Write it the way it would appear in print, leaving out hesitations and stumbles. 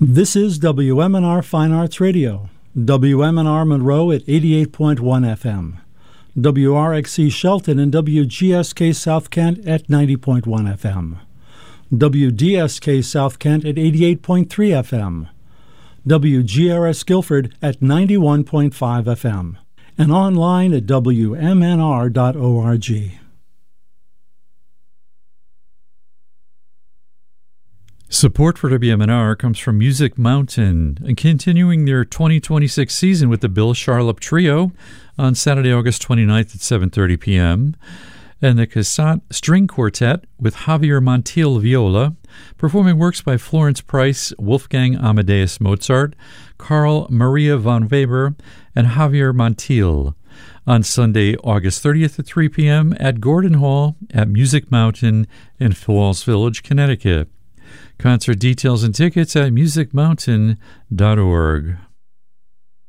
This is WMNR Fine Arts Radio, WMNR Monroe at 88.1 FM, WRXC Shelton and WGSK South Kent at 90.1 FM, WDSK South Kent at 88.3 FM, WGRS Guilford at 91.5 FM, and online at WMNR.org. Support for WMNR comes from Music Mountain, and continuing their 2026 season with the Bill Charlap Trio on Saturday, August 29th at 7:30 p.m., and the Cassatt String Quartet with Javier Montiel viola, performing works by Florence Price, Wolfgang Amadeus Mozart, Carl Maria von Weber, and Javier Montiel on Sunday, August 30th at 3 p.m. at Gordon Hall at Music Mountain in Falls Village, Connecticut. Concert details and tickets at musicmountain.org.